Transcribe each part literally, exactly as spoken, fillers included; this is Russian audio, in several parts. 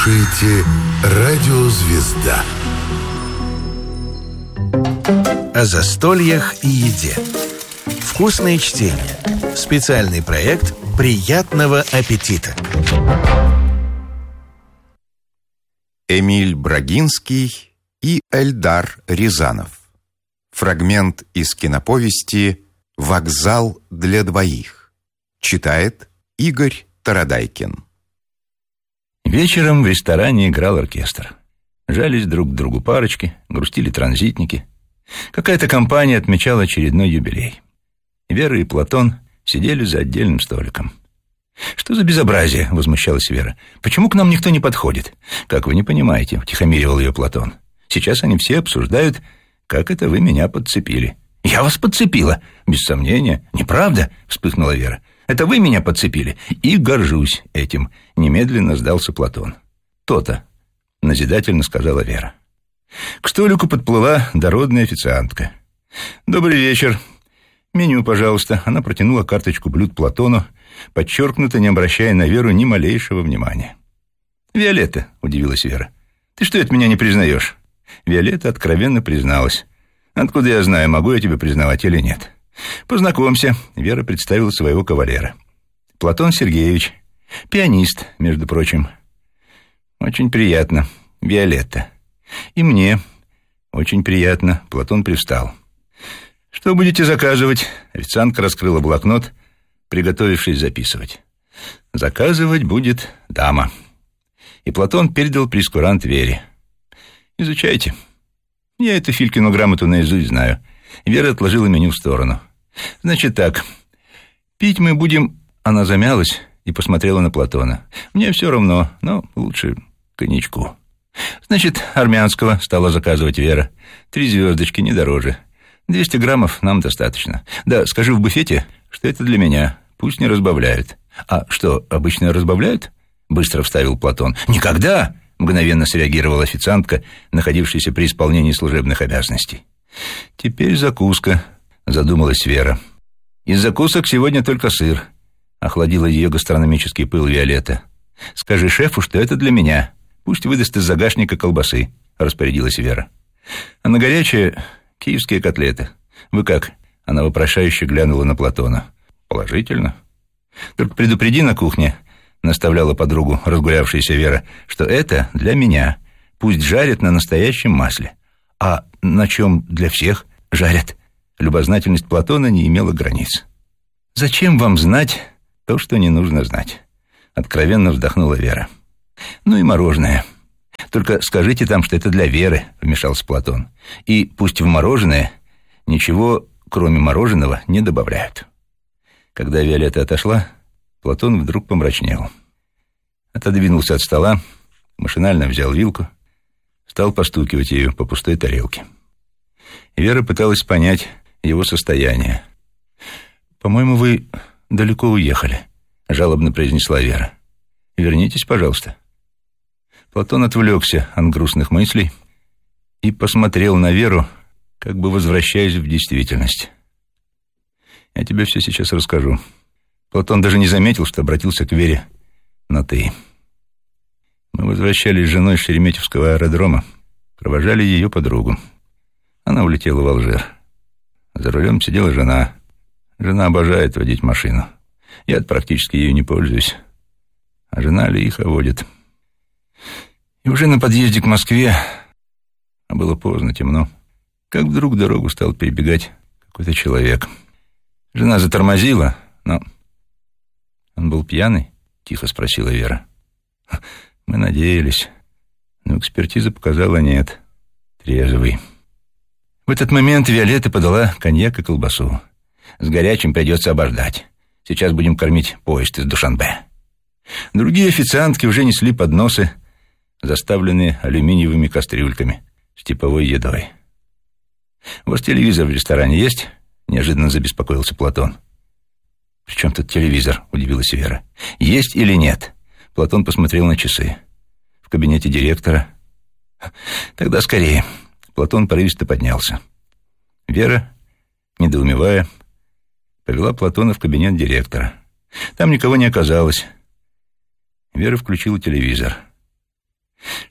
слушаете «Радио Звезда». О застольях и еде. Вкусное чтение. Специальный проект «Приятного аппетита». Эмиль Брагинский и Эльдар Рязанов. Фрагмент из киноповести «Вокзал для двоих». Читает Игорь Тарадайкин. Вечером в ресторане играл оркестр. Жались друг к другу парочки, грустили транзитники. Какая-то компания отмечала очередной юбилей. Вера и Платон сидели за отдельным столиком. «Что за безобразие?» — возмущалась Вера. «Почему к нам никто не подходит?» «Как вы не понимаете», — утихомиривал ее Платон. «Сейчас они все обсуждают, как это вы меня подцепили». «Я вас подцепила?» «Без сомнения». «Неправда?» — вспыхнула Вера. «Это вы меня подцепили?» «И горжусь этим», — немедленно сдался Платон. «То-то», — назидательно сказала Вера. К столику подплыла дородная официантка. «Добрый вечер. Меню, пожалуйста». Она протянула карточку блюд Платону, подчеркнуто не обращая на Веру ни малейшего внимания. «Виолетта», — удивилась Вера, — «ты что, от меня не признаешь?» Виолетта откровенно призналась. «Откуда я знаю, могу я тебя признавать или нет?» «Познакомься», — Вера представила своего кавалера. «Платон Сергеевич, пианист, между прочим». «Очень приятно, Виолетта». «И мне очень приятно», — Платон привстал. «Что будете заказывать?» Официантка раскрыла блокнот, приготовившись записывать. «Заказывать будет дама». И Платон передал прейскурант Вере. «Изучайте. Я эту Филькину грамоту наизусть знаю». Вера отложила меню в сторону. «Значит так, пить мы будем...» Она замялась и посмотрела на Платона. «Мне все равно, но лучше коньячку». «Значит, армянского», — стала заказывать Вера. «Три звездочки, не дороже. Двести граммов нам достаточно. Да, скажи в буфете, что это для меня. Пусть не разбавляют». «А что, обычно разбавляют?» — быстро вставил Платон. «Никогда!» — мгновенно среагировала официантка, находившаяся при исполнении служебных обязанностей. «Теперь закуска», — задумалась Вера. «Из закусок сегодня только сыр», — охладила ее гастрономический пыл Виолетта. «Скажи шефу, что это для меня. Пусть выдаст из загашника колбасы», — распорядилась Вера. «А на горячее — киевские котлеты. Вы как?» — она вопрошающе глянула на Платона. «Положительно». «Только предупреди на кухне», — наставляла подругу разгулявшаяся Вера, «что это для меня. Пусть жарят на настоящем масле». «А на чем для всех жарят?» Любознательность Платона не имела границ. «Зачем вам знать то, что не нужно знать?» Откровенно вздохнула Вера. «Ну и мороженое. Только скажите там, что это для Веры», — вмешался Платон. «И пусть в мороженое ничего, кроме мороженого, не добавляют». Когда Виолетта отошла, Платон вдруг помрачнел. Отодвинулся от стола, машинально взял вилку, стал постукивать ею по пустой тарелке. Вера пыталась понять его состояние. «По-моему, вы далеко уехали», — жалобно произнесла Вера. «Вернитесь, пожалуйста». Платон отвлекся от грустных мыслей и посмотрел на Веру, как бы возвращаясь в действительность. «Я тебе все сейчас расскажу». Платон даже не заметил, что обратился к Вере на «ты». Мы возвращались с женой с Шереметьевского аэродрома, провожали ее подругу. Она улетела в Алжир. За рулем сидела жена. Жена обожает водить машину. Я практически ею не пользуюсь. А жена лихо водит. И уже на подъезде к Москве, а было поздно, темно, как вдруг дорогу стал перебегать какой-то человек. Жена затормозила, но... «Он был пьяный?» — тихо спросила Вера. «Мы надеялись, но экспертиза показала нет. Трезвый». В этот момент Виолетта подала коньяк и колбасу. «С горячим придется обождать. Сейчас будем кормить поезд из Душанбе». Другие официантки уже несли подносы, заставленные алюминиевыми кастрюльками с типовой едой. «У вас телевизор в ресторане есть?» — неожиданно забеспокоился Платон. «При чем тут телевизор?» — удивилась Вера. «Есть или нет?» Платон посмотрел на часы. «В кабинете директора». «Тогда скорее». Платон порывисто поднялся. Вера, недоумевая, повела Платона в кабинет директора. Там никого не оказалось. Вера включила телевизор.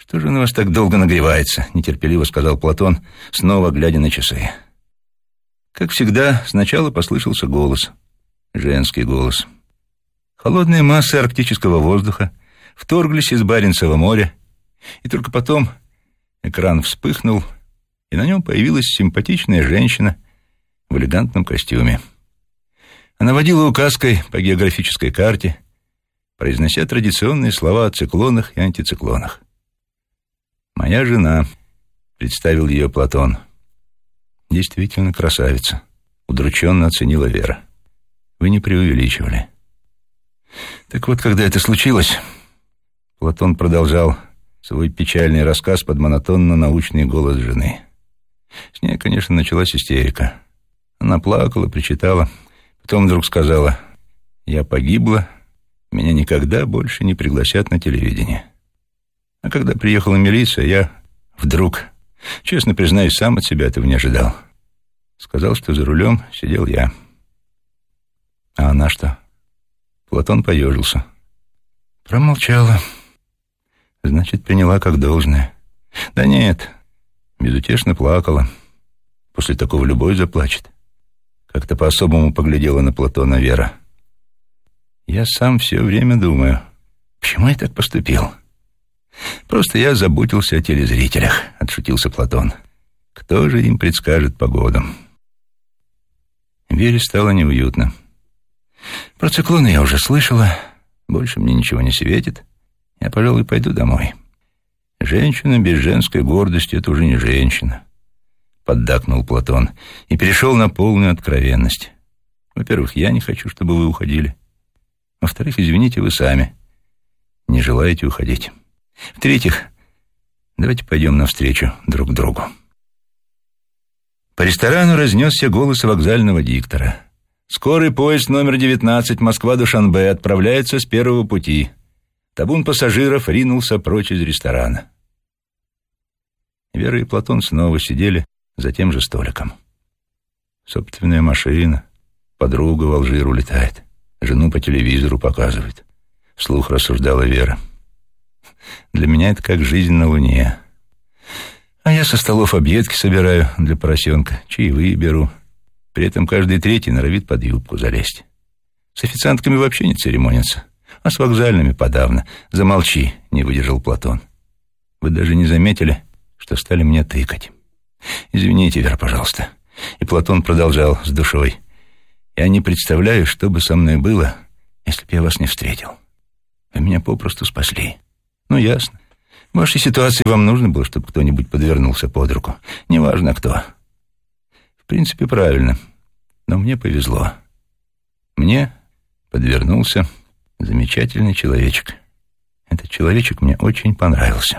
«Что же он у вас так долго нагревается?» — нетерпеливо сказал Платон, снова глядя на часы. Как всегда, сначала послышался голос, женский голос. Холодные массы арктического воздуха вторглись из Баренцева моря, и только потом экран вспыхнул, и на нем появилась симпатичная женщина в элегантном костюме. Она водила указкой по географической карте, произнося традиционные слова о циклонах и антициклонах. «Моя жена», — представил ее Платон. «Действительно красавица», — удрученно оценила Вера. «Вы не преувеличивали». Так вот, когда это случилось, Платон продолжал свой печальный рассказ под монотонно-научный голос жены. С ней, конечно, началась истерика. Она плакала, причитала, потом вдруг сказала: «Я погибла, меня никогда больше не пригласят на телевидение». А когда приехала милиция, я вдруг, честно признаюсь, сам от себя этого не ожидал. Сказал, что за рулем сидел я. А она что? Платон поежился. Промолчала. Значит, приняла как должное. Да нет, безутешно плакала. После такого любой заплачет. Как-то по-особому поглядела на Платона Вера. Я сам все время думаю, почему я так поступил? Просто я заботился о телезрителях, отшутился Платон. Кто же им предскажет погоду? Вере стало неуютно. Про циклоны я уже слышала, больше мне ничего не светит. Я, пожалуй, пойду домой. Женщина без женской гордости — это уже не женщина, поддакнул Платон и перешел на полную откровенность. Во-первых, я не хочу, чтобы вы уходили. Во-вторых, извините, вы сами не желаете уходить. В-третьих, давайте пойдем навстречу друг другу. По ресторану разнесся голос вокзального диктора. «Скорый поезд номер девятнадцать Москва-Душанбе отправляется с первого пути». Табун пассажиров ринулся прочь из ресторана. Вера и Платон снова сидели за тем же столиком. Собственная машина, подруга в Алжир улетает, жену по телевизору показывает. Вслух рассуждала Вера. Для меня это как жизнь на Луне. А я со столов объедки собираю для поросенка, чаевые беру. При этом каждый третий норовит под юбку залезть. С официантками вообще не церемонятся, а с вокзальными подавно. Замолчи, не выдержал Платон. Вы даже не заметили, что стали мне тыкать. Извините, Вера, пожалуйста. И Платон продолжал с душой. Я не представляю, что бы со мной было, если бы я вас не встретил. Вы меня попросту спасли. Ну, ясно. В вашей ситуации вам нужно было, чтобы кто-нибудь подвернулся под руку. Неважно кто. В принципе, правильно. Но мне повезло. Мне подвернулся замечательный человечек. Этот человечек мне очень понравился.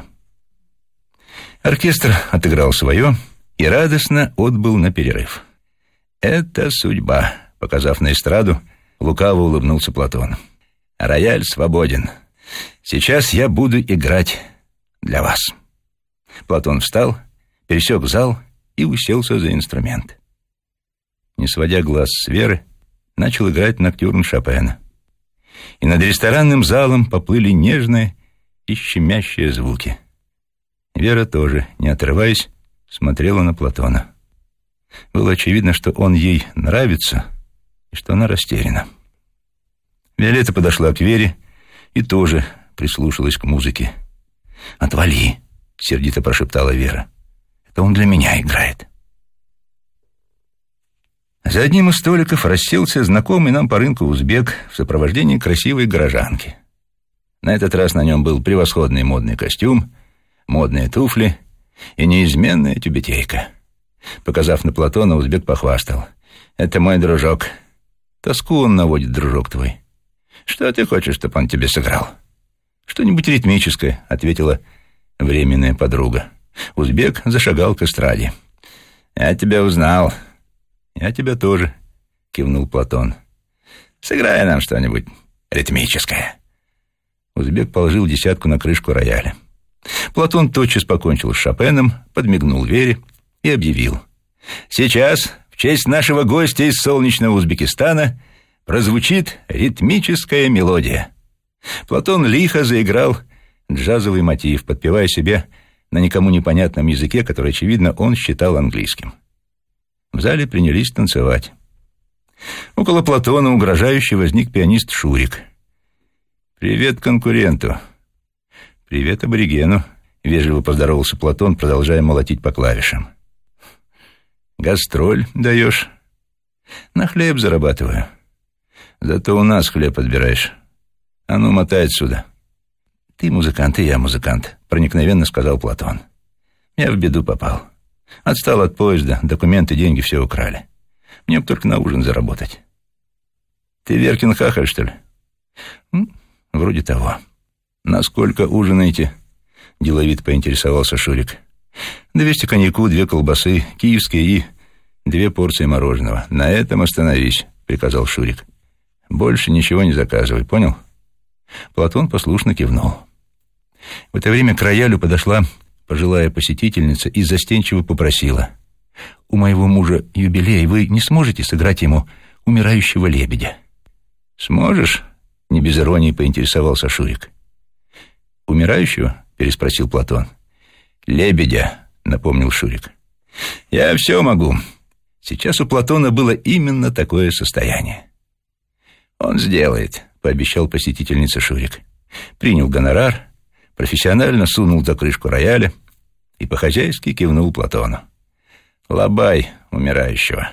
Оркестр отыграл свое и радостно отбыл на перерыв. «Это судьба», — показав на эстраду, лукаво улыбнулся Платон. «Рояль свободен. Сейчас я буду играть для вас». Платон встал, пересек зал и уселся за инструмент. Не сводя глаз с Веры, начал играть ноктюрн Шопена. И над ресторанным залом поплыли нежные и щемящие звуки. Вера тоже, не отрываясь, смотрела на Платона. Было очевидно, что он ей нравится и что она растеряна. Виолетта подошла к Вере и тоже прислушалась к музыке. «Отвали!» — сердито прошептала Вера. «Это он для меня играет». За одним из столиков расселся знакомый нам по рынку узбек в сопровождении красивой горожанки. На этот раз на нем был превосходный модный костюм, модные туфли и неизменная тюбетейка. Показав на Платона, узбек похвастал. «Это мой дружок. Тоску он наводит, дружок твой. Что ты хочешь, чтобы он тебе сыграл?» «Что-нибудь ритмическое», — ответила временная подруга. Узбек зашагал к эстраде. «Я тебя узнал». «Я тебя тоже», — кивнул Платон. «Сыграй нам что-нибудь ритмическое». Узбек положил десятку на крышку рояля. Платон тотчас покончил с Шопеном, подмигнул Вере и объявил. «Сейчас, в честь нашего гостя из солнечного Узбекистана, прозвучит ритмическая мелодия». Платон лихо заиграл джазовый мотив, подпевая себе на никому непонятном языке, который, очевидно, он считал английским. В зале принялись танцевать. Около Платона угрожающе возник пианист Шурик. «Привет конкуренту». «Привет аборигену», — вежливо поздоровался Платон, продолжая молотить по клавишам. «Гастроль даешь?» «На хлеб зарабатываю». «Зато у нас хлеб отбираешь. А ну, мотай отсюда». «Ты музыкант, и я музыкант», — проникновенно сказал Платон. «Я в беду попал. Отстал от поезда, документы, деньги все украли. Мне бы только на ужин заработать». «Ты Веркин хахаль, что ли?» «Ну, вроде того». «Насколько ужинаете?» — деловито поинтересовался Шурик. «Двести коньяку, две колбасы, киевские и две порции мороженого. На этом остановись», — приказал Шурик. «Больше ничего не заказывай, понял?» Платон послушно кивнул. В это время к роялю подошла пожилая посетительница и застенчиво попросила: «У моего мужа юбилей, вы не сможете сыграть ему умирающего лебедя?» «Сможешь?» — не без иронии поинтересовался Шурик. «Умирающего?» — переспросил Платон. «Лебедя», — напомнил Шурик. «Я все могу». Сейчас у Платона было именно такое состояние. «Он сделает», — пообещал посетительница Шурик. Принял гонорар, профессионально сунул за крышку рояля и по-хозяйски кивнул Платону. «Лобай умирающего».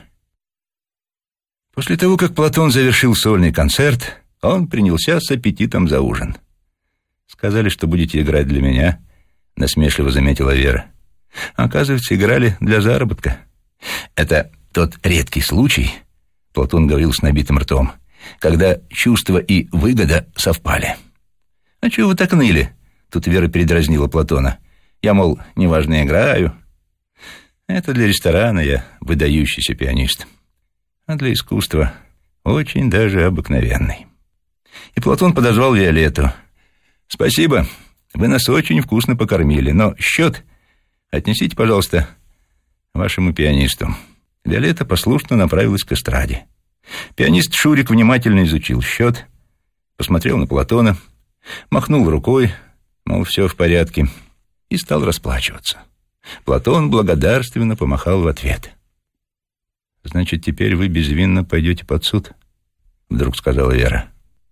После того, как Платон завершил сольный концерт, он принялся с аппетитом за ужин. «Сказали, что будете играть для меня», — насмешливо заметила Вера. «Оказывается, играли для заработка». «Это тот редкий случай», — Платон говорил с набитым ртом, «когда чувства и выгода совпали». «А чего вы так ныли?» — тут Вера передразнила Платона. «Я, мол, неважно играю». «Это для ресторана я выдающийся пианист, а для искусства очень даже обыкновенный». И Платон подозвал Виолетту. «Спасибо, вы нас очень вкусно покормили, но счет отнесите, пожалуйста, вашему пианисту». Виолетта послушно направилась к эстраде. Пианист Шурик внимательно изучил счет, посмотрел на Платона, махнул рукой, мол, все в порядке, и стал расплачиваться. Платон благодарственно помахал в ответ. «Значит, теперь вы безвинно пойдете под суд?» — вдруг сказала Вера.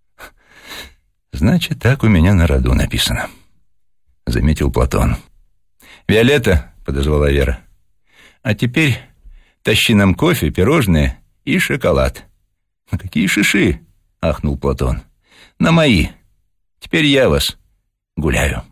«Значит, так у меня на роду написано», — заметил Платон. «Виолетта», — подозвала Вера, — «а теперь тащи нам кофе, пирожные и шоколад». «На какие шиши?» — ахнул Платон. «На мои. Теперь я вас гуляю».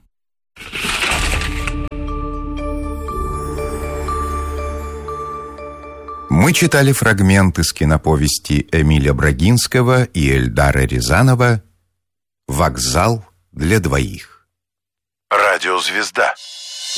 Мы читали фрагмент из киноповести Эмиля Брагинского и Эльдара Рязанова «Вокзал для двоих». Радиозвезда.